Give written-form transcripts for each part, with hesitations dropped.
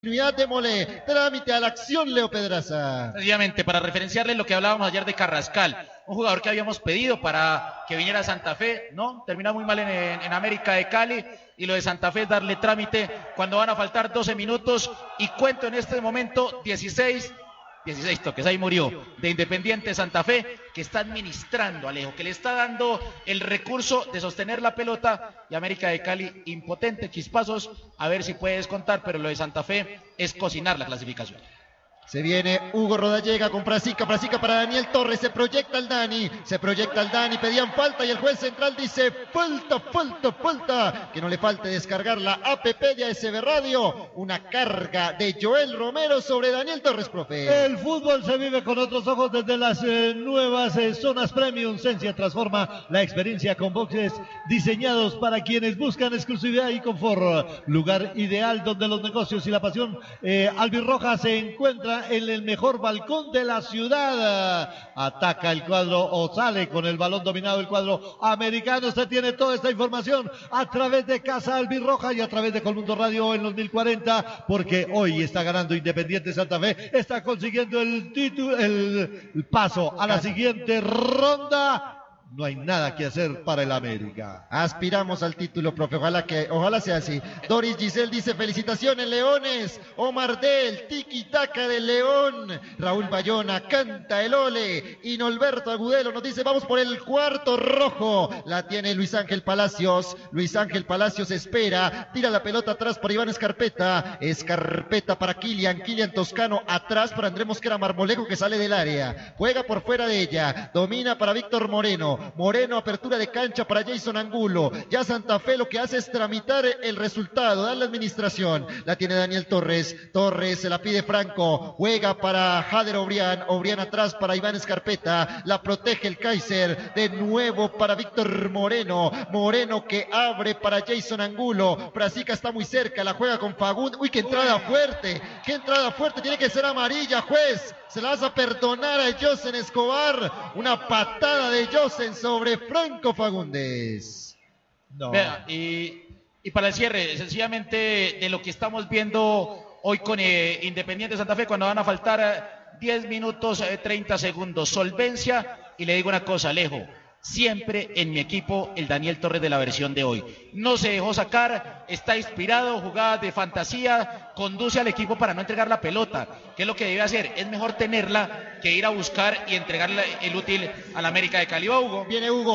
Unidad de Molé, trámite a la acción, Leo Pedraza. Sencillamente, para referenciarle lo que hablábamos ayer de Carrascal, un jugador que habíamos pedido para que viniera a Santa Fe, ¿no? Termina muy mal en América de Cali, y lo de Santa Fe es darle trámite cuando van a faltar 12 minutos, y cuento en este momento 16 toques, ahí murió, de Independiente Santa Fe, que está administrando, Alejo, que le está dando el recurso de sostener la pelota, y América de Cali impotente, chispazos, a ver si puede descontar, pero lo de Santa Fe es cocinar la clasificación. Se viene Hugo Rodallega con Prasica para Daniel Torres, se proyecta el Dani, pedían falta y el juez central dice falta, que no le falte descargar la APP de ASB Radio, una carga de Joel Romero sobre Daniel Torres, profe. El fútbol se vive con otros ojos desde las nuevas zonas Premium. Sensia transforma la experiencia con boxes diseñados para quienes buscan exclusividad y confort, lugar ideal donde los negocios y la pasión albirroja se encuentran en el mejor balcón de la ciudad. Ataca el cuadro o sale con el balón dominado el cuadro americano. Usted tiene toda esta información a través de Casa Albirroja y a través de Colmundo Radio en los 1040, porque hoy está ganando Independiente Santa Fe, está consiguiendo el título, el paso a la siguiente ronda. No hay nada que hacer para el América. Aspiramos al título, profe, ojalá sea así. Doris Giselle dice, felicitaciones, Leones. Omar Del, tiki-taka del León. Raúl Bayona, canta el ole. Y Norberto Agudelo nos dice, vamos por el cuarto rojo. La tiene Luis Ángel Palacios. Luis Ángel Palacios espera, tira la pelota atrás para Iván Escarpeta. Escarpeta para Kilian Toscano, atrás para Andrés Mosquera Marmolejo, que sale del área. Juega por fuera de ella, domina para Víctor Moreno, apertura de cancha para Jason Angulo. Ya Santa Fe lo que hace es tramitar el resultado, dar la administración. La tiene Daniel Torres se la pide Franco, juega para Jader Obrián atrás para Iván Escarpeta, la protege el Kaiser, de nuevo para Víctor Moreno que abre para Jason Angulo. Prasica está muy cerca, la juega con Fagundes. Uy, qué entrada fuerte, tiene que ser amarilla, juez. Se la vas a perdonar a Josen Escobar. Una patada de Josen sobre Franco Fagundes. No. Vea, y para el cierre, sencillamente de lo que estamos viendo hoy con Independiente Santa Fe, cuando van a faltar 10 minutos, 30 segundos. Solvencia, y le digo una cosa, Alejo. Siempre en mi equipo el Daniel Torres de la versión de hoy. No se dejó sacar, está inspirado, jugadas de fantasía, conduce al equipo para no entregar la pelota. ¿Qué es lo que debe hacer? Es mejor tenerla que ir a buscar y entregarle el útil a la América de Cali. Hugo. Viene Hugo,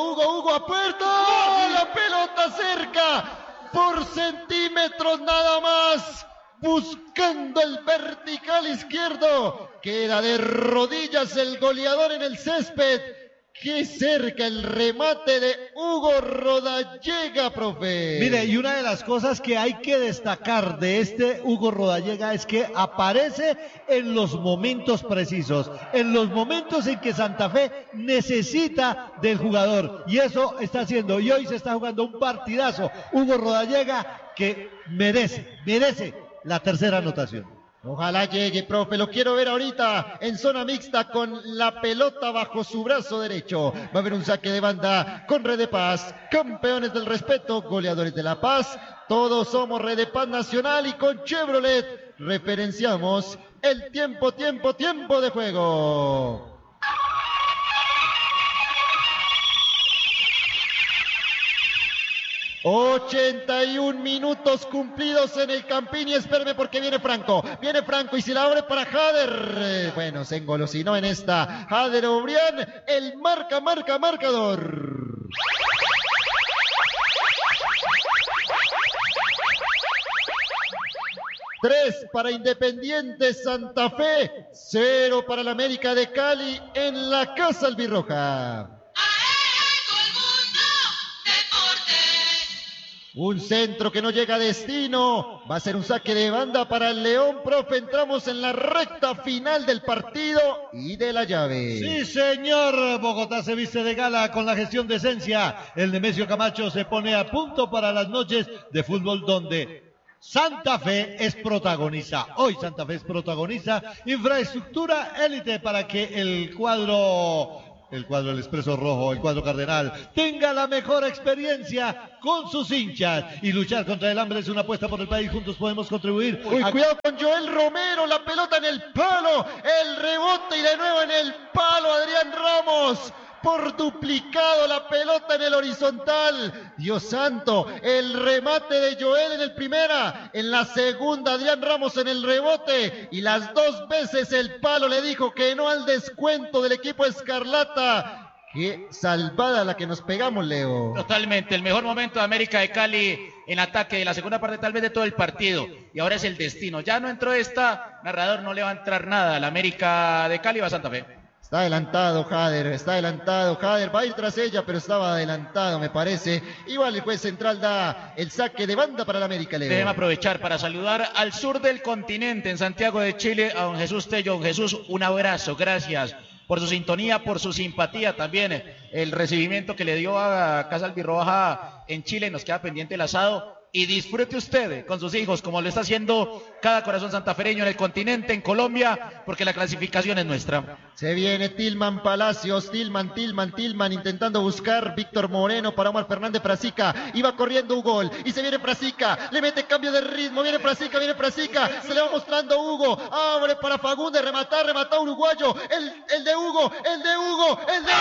a puerta. La pelota cerca, por centímetros nada más. Buscando el vertical izquierdo. Queda de rodillas el goleador en el césped. Qué cerca el remate de Hugo Rodallega, profe. Mire, y una de las cosas que hay que destacar de este Hugo Rodallega es que aparece en los momentos precisos, en los momentos en que Santa Fe necesita del jugador, y eso está haciendo, y hoy se está jugando un partidazo Hugo Rodallega que merece la tercera anotación. Ojalá llegue, profe, lo quiero ver ahorita en zona mixta con la pelota bajo su brazo derecho. Va a haber un saque de banda con Red de Paz, campeones del respeto, goleadores de la paz. Todos somos Red de Paz Nacional y con Chevrolet referenciamos el tiempo de juego. ...81 minutos cumplidos en el Campín y espérame porque viene Franco y se la abre para Jader, bueno, se engolosinó en esta Jader Obrián, el marcador. Tres para Independiente Santa Fe, 0 para la América de Cali en la Casa Albirroja. Un centro que no llega a destino. Va a ser un saque de banda para el León, profe. Entramos en la recta final del partido y de la llave. Sí, señor. Bogotá se viste de gala con la gestión de Sensia. El Nemesio Camacho se pone a punto para las noches de fútbol donde Santa Fe es protagonista. Hoy Santa Fe es protagonista. Infraestructura élite para que el cuadro el cuadro del Expreso Rojo, el cuadro cardenal, tenga la mejor experiencia con sus hinchas. Y luchar contra el hambre es una apuesta por el país. Juntos podemos contribuir. Uy, cuidado con Joel Romero, la pelota en el palo, el rebote y de nuevo en el palo Adrián Ramos. Por duplicado la pelota en el horizontal. Dios santo, el remate de Joel en el primera, en la segunda Adrián Ramos en el rebote y las dos veces el palo le dijo que no al descuento del equipo escarlata. Qué salvada la que nos pegamos, Leo. Totalmente, el mejor momento de América de Cali en ataque de la segunda parte tal vez de todo el partido, y ahora es el destino. Ya no entró esta, narrador, no le va a entrar nada. La América de Cali va a Santa Fe. Está adelantado Jader, va a ir tras ella, pero estaba adelantado, me parece. Igual el juez central da el saque de banda para la América, Leo. Debemos aprovechar para saludar al sur del continente, en Santiago de Chile, a don Jesús Tello. Don Jesús, un abrazo, gracias por su sintonía, por su simpatía también. El recibimiento que le dio a Casa Albirroja en Chile, nos queda pendiente el asado. Y disfrute usted con sus hijos, como lo está haciendo cada corazón santafereño en el continente, en Colombia, porque la clasificación es nuestra. Se viene Tilman Palacios, Tilman, intentando buscar Víctor Moreno para Omar Fernández Prasica. Iba corriendo Hugo, y se viene Prasica, le mete cambio de ritmo, viene Prasica, se le va mostrando Hugo, abre para Fagundes, remata uruguayo, el de Hugo,